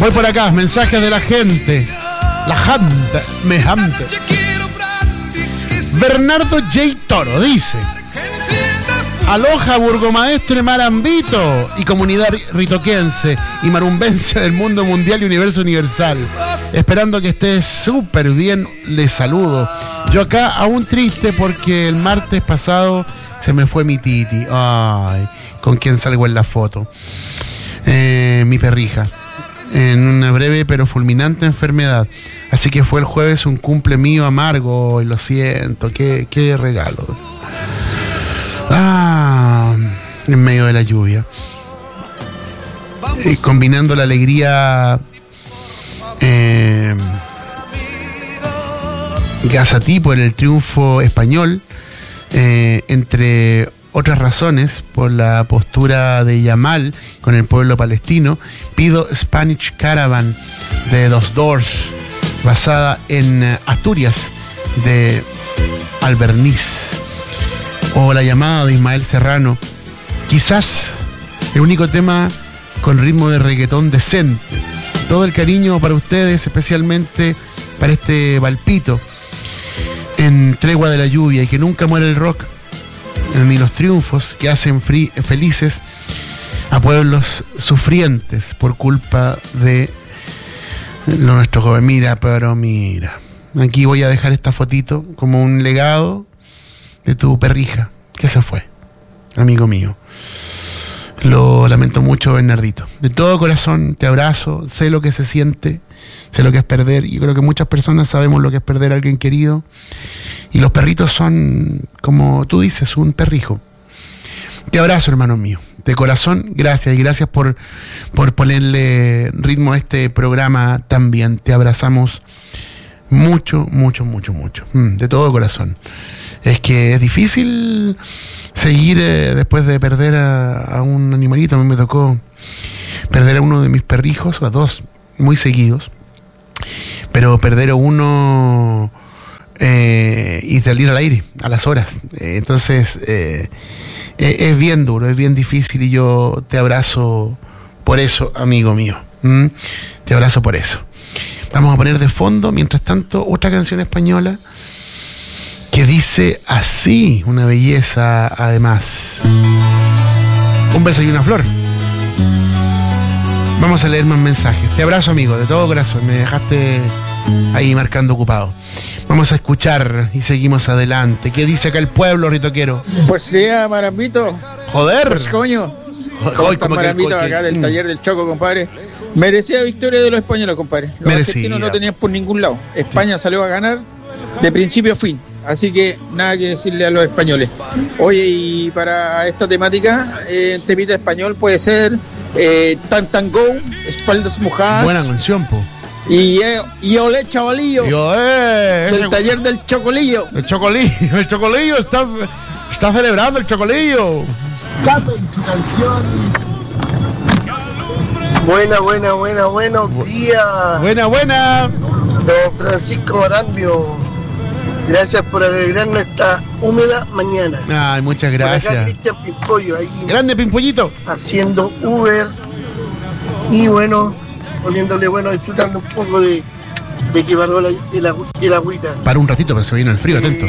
Voy por acá, mensajes de la gente. La gente, me jante. Bernardo J. Toro dice: aloja burgomaestre Marambito y comunidad ritoquense y marumbense del mundo mundial y universo universal. Esperando que estés súper bien, les saludo. Yo acá aún triste porque el martes pasado se me fue mi Titi. Ay, con quien salgo en la foto. Mi perrija. En una breve pero fulminante enfermedad. Así que fue el jueves un cumple mío amargo y lo siento. Qué regalo. En medio de la lluvia. Combinando la alegría Gazatí por el triunfo español, entre otras razones, por la postura de Yamal con el pueblo palestino. Pido Spanish Caravan de Los Doors, basada en Asturias de Alberniz, o La llamada de Ismael Serrano, quizás el único tema con ritmo de reggaetón decente. Todo el cariño para ustedes, especialmente para este Valpito, en tregua de la lluvia, y que nunca muere el rock, ni los triunfos que hacen felices a pueblos sufrientes por culpa de nuestro joven. Mira, aquí voy a dejar esta fotito como un legado de tu perrija que se fue, amigo mío. Lo lamento mucho, Bernardito. De todo corazón te abrazo, sé lo que se siente, sé lo que es perder, y creo que muchas personas sabemos lo que es perder a alguien querido, y los perritos son, como tú dices, un perrijo. Te abrazo, hermano mío, de corazón, gracias, y gracias por ponerle ritmo a este programa también. Te abrazamos mucho, de todo corazón. Es que es difícil seguir después de perder a un animalito. A mí me tocó perder a uno de mis perrijos, a dos, muy seguidos, pero perder a uno y salir al aire a las horas. Entonces es bien duro, es bien difícil, y yo te abrazo por eso, amigo mío. Te abrazo por eso. Vamos a poner de fondo, mientras tanto, otra canción española que dice así, una belleza además. Un beso y una flor. Vamos a leer más mensajes. Te abrazo, amigo, de todo corazón. Me dejaste ahí marcando ocupado. Vamos a escuchar y seguimos adelante. ¿Qué dice acá el pueblo ritoquero? Pues sí, Marambito. Joder. Pues coño. ¿Cómo estás, Marambito, acá del taller del Choco, compadre? Merecida victoria de los españoles, compadre. Los argentinos no tenían por ningún lado. España salió a ganar de principio a fin. Así que nada que decirle a los españoles. Oye, y para esta temática, temita español puede ser Tan Go, Espaldas Mojadas. Buena canción, po. Y olé, chavalillo. Del taller del Chocolillo. El Chocolillo está celebrando el Chocolillo. Canten su canción. Buenos días. Buena. Don Francisco Marambio, gracias por alegrarnos esta húmeda mañana. Ay, muchas gracias. Por acá Cristian Pimpollo, ahí. Grande Pimpollito. Haciendo Uber. Y bueno, poniéndole disfrutando un poco de que paró el agüita. Para un ratito, pero se viene el frío, atento.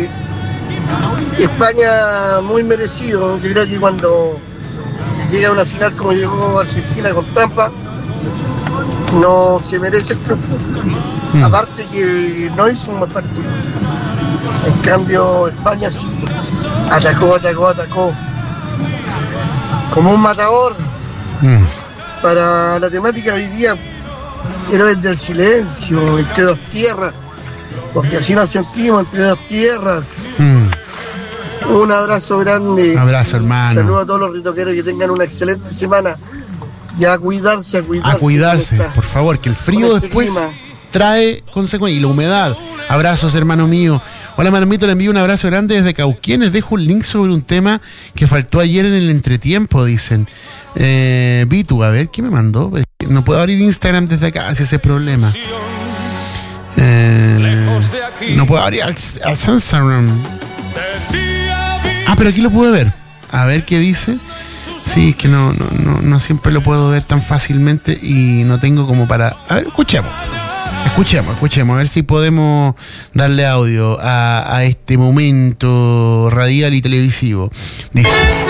España muy merecido. Yo creo que cuando se llega a una final como llegó Argentina con Tampa, no se merece el triunfo. Aparte que no hizo un buen partido. En cambio, España sí atacó como un matador. Para la temática de hoy día, Héroes del Silencio, Entre dos tierras, porque así nos sentimos, entre dos tierras. Un abrazo grande. Un abrazo, hermano. Saludos a todos los ritoqueros, que tengan una excelente semana. Y a cuidarse. A cuidarse, por favor, que el frío después clima trae consecuencias. Y la humedad. Abrazos, hermano mío. Hola, Marambito, le envío un abrazo grande desde Cauquienes. Dejo un link sobre un tema que faltó ayer en el entretiempo, dicen. Vitu, a ver, ¿qué me mandó? No puedo abrir Instagram desde acá, si ese es el problema. No puedo abrir al Instagram. Pero aquí lo pude ver. A ver qué dice. Sí, es que no siempre lo puedo ver tan fácilmente y no tengo como para... A ver, escuchemos, a ver si podemos darle audio a este momento radial y televisivo. Dice...